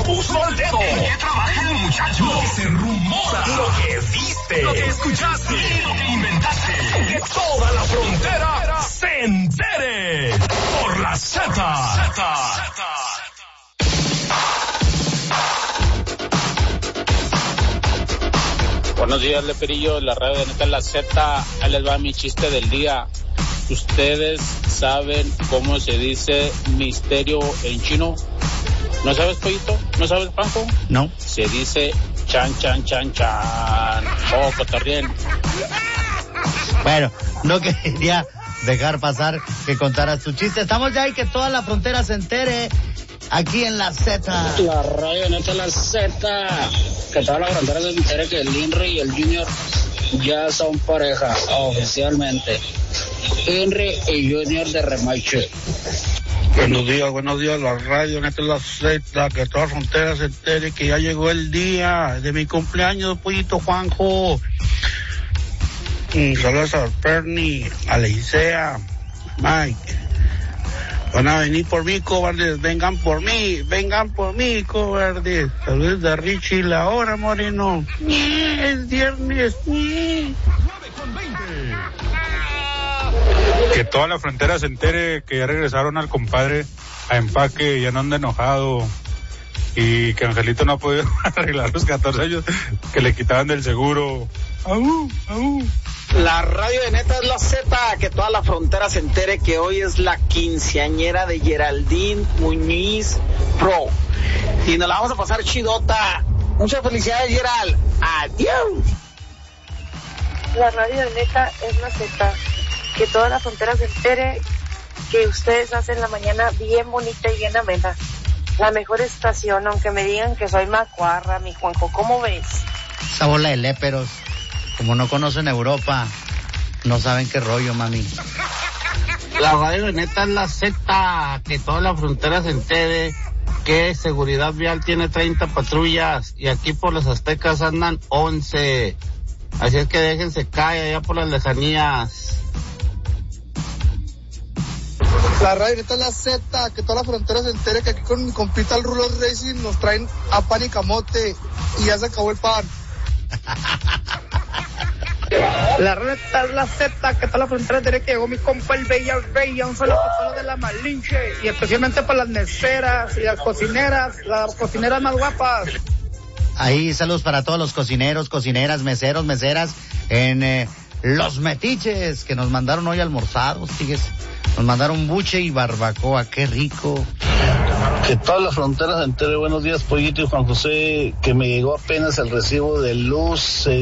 puso al dedo. ¿En qué trabaja el muchacho? Lo que se rumora. Lo que viste. Lo que escuchaste. Y lo que inventaste. Que toda la frontera se entere. Por la Z. Buenos días, Leperillo, la radio de Neta en la Z. Ahí les va mi chiste del día. ¿Ustedes saben cómo se dice misterio en chino? ¿No sabes, Pollito? ¿No sabes, Panco? No. Se dice chan, chan, chan, chan. Oh, cotorrien. Bueno, no quería dejar pasar que contaras tu chiste. Estamos ya ahí, que toda la frontera se entere. Aquí en la Z. La radio Neta en la Z. Que toda la frontera se entere que el Henry y el Junior ya son pareja, oficialmente. Henry y Junior de Remache. Buenos días, la radio Neta en la Z. Que toda la frontera se entere que ya llegó el día de mi cumpleaños, Pollito Juanjo. Saludos a Perny, a Leisea, Mike. Van a venir por mí, cobardes, vengan por mí, cobardes. Saludos de Richie, la hora, Moreno. Es viernes. Que toda la frontera se entere que ya regresaron al compadre a empaque, ya no anda enojado. Y que Angelito no ha podido arreglar los 14 años que le quitaban del seguro. ¡Aú! La radio de Neta es la Z, que toda la frontera se entere que hoy es la quinceañera de Geraldine Muñiz Pro. Y nos la vamos a pasar chidota. Muchas felicidades, Gerald. Adiós. La radio de Neta es la Z, que toda la frontera se entere que ustedes hacen la mañana bien bonita y bien amena. La mejor estación, aunque me digan que soy macuarra, mi Juanjo, ¿cómo ves? Esa bola de léperos, como no conocen Europa, no saben qué rollo, mami. La radio de Neta es la Z, que toda la frontera se entere que Seguridad Vial tiene 30 patrullas y aquí por las Aztecas andan 11. Así es que déjense caer allá por las lejanías. La radio Neta es la Z, que toda la frontera se entere que aquí con mi compita el Rulos Racing nos traen a pan y camote y ya se acabó el pan. La Neta es la Z, que toda la frontera se entere que llegó mi compa el Bella Rey, un solo de la Malinche, y especialmente para las meseras y las cocineras más guapas. Ahí saludos para todos los cocineros, cocineras, meseros, meseras en Los Metiches, que nos mandaron hoy almorzados, fíjese. Nos mandaron buche y barbacoa, qué rico. Que toda la frontera se entere. Buenos días, Pollito y Juan José, que me llegó apenas el recibo de luz,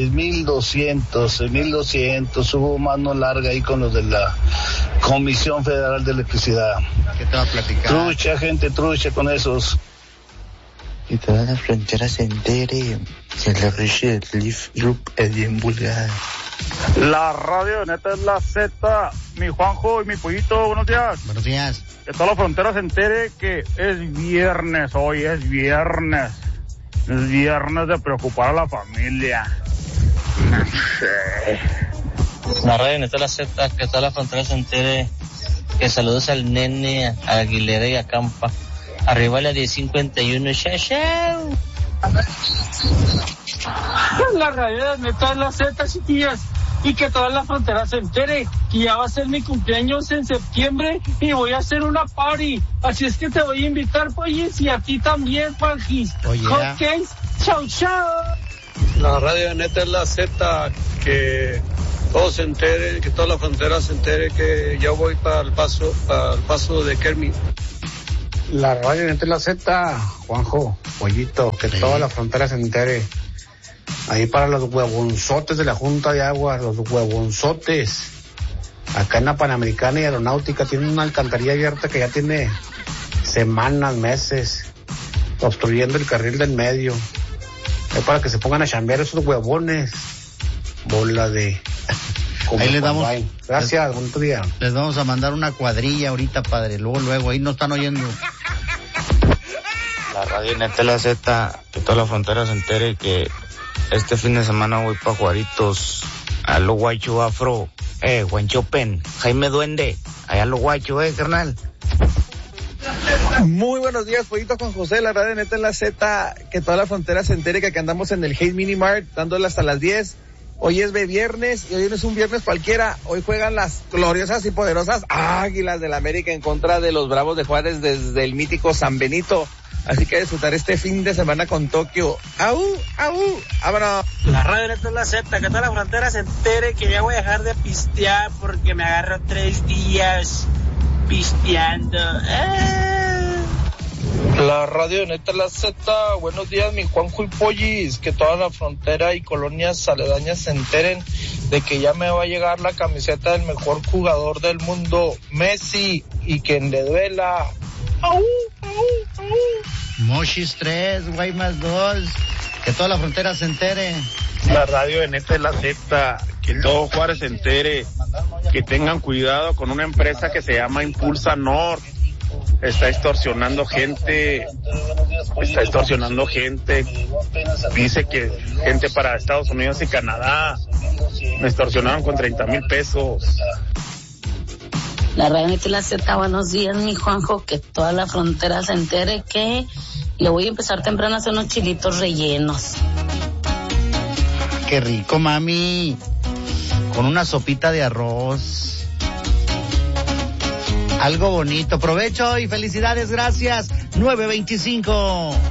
6,200, hubo mano larga ahí con los de la Comisión Federal de Electricidad. ¿Qué te va a platicar? Trucha, gente, trucha con esos. Que toda la frontera se entere que la Richie del Leaf Group es bien vulgar. La radio de Neta es la Z, mi Juanjo y mi Pollito, buenos días. Buenos días. Que toda la frontera se entere que es viernes, hoy es viernes. Es viernes de preocupar a la familia. No sé. La radio de Neta es la Z, que toda la frontera se entere que saludos al Nene, a Aguilera y a Campa. Arriba la 1051, chao. La radio de Neta es la Z, chiquillas, y que toda la frontera se entere que ya va a ser mi cumpleaños en septiembre y voy a hacer una party, así es que te voy a invitar, Pollis, y a ti también, Juanjis. Oye. Hotcakes, chao. La radio de Neta es la Z, que todos se enteren, que toda la frontera se entere que ya voy para el paso de Kermit. La radio Neta es la Z, Juanjo, Pollito, que toda la frontera se entere. Ahí para los huevonzotes de la Junta de Agua, los huevonzotes. Acá en la Panamericana y Aeronáutica tienen una alcantarilla abierta que ya tiene semanas, meses, obstruyendo el carril del medio. Es para que se pongan a chambear esos huevones. Bola de... Ahí les damos... Gracias, bonito día. Les vamos a mandar una cuadrilla ahorita, padre. Luego, ahí nos están oyendo. La radio Neta la Z, que toda la frontera se entere que este fin de semana voy pa' Juaritos, a lo guacho afro, Guanchopen, Jaime Duende, allá lo guacho, carnal. Muy buenos días, Pollito Juan José, la radio neta en la Z, que toda la frontera se entere que andamos en el Hate Mini Mart, dándole hasta las 10. Hoy es viernes, y hoy no es un viernes cualquiera, hoy juegan las gloriosas y poderosas Águilas del América en contra de los Bravos de Juárez desde el mítico San Benito. Así que disfrutar este fin de semana con Tokio. ¡Au! ¡Au! ¡Vámonos! La radio neta es la Z, que toda la frontera se entere que ya voy a dejar de pistear porque me agarro 3 días pisteando. La radio neta es la Z, buenos días mi Juanjo y Pollis, que toda la frontera y colonias aledañas se enteren de que ya me va a llegar la camiseta del mejor jugador del mundo, Messi, y quien le duela. ¡Au! ¡Au! ¡Au! Mochis 3, Guaymas 2, que toda la frontera se entere. La radio de neta es la Z, que todo Juárez se entere, que tengan cuidado con una empresa que se llama Impulsa North. Está extorsionando gente, dice que gente para Estados Unidos y Canadá, me extorsionaron con 30,000 pesos. La radio neta es la Z, buenos días mi Juanjo, que toda la frontera se entere que le voy a empezar temprano a hacer unos chilitos rellenos. Qué rico, mami, con una sopita de arroz. Algo bonito. Provecho y felicidades, gracias. 9:25.